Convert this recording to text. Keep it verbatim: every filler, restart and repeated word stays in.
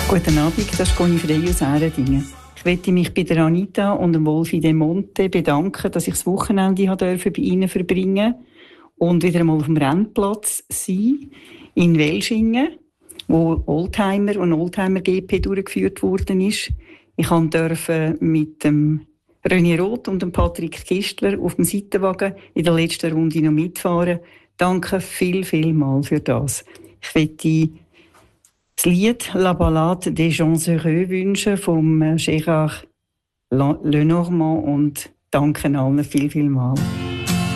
Guten Abend, das ist Conny Frey aus Äredingen. Ich möchte mich bei der Anita und dem Wolfi De Monte bedanken, dass ich das Wochenende bei Ihnen verbringen und wieder einmal auf dem Rennplatz sein in Welschingen, wo Oldtimer und Oldtimer-G P durchgeführt worden ist. Ich durfte mit dem René Roth und dem Patrick Kistler auf dem Seitenwagen in der letzten Runde noch mitfahren. Danke viel, viel mal für das. Ich möchte das Lied «La Ballade des gens heureux» wünschen vom Gérard Lenormand und danke allen viel, viel mal.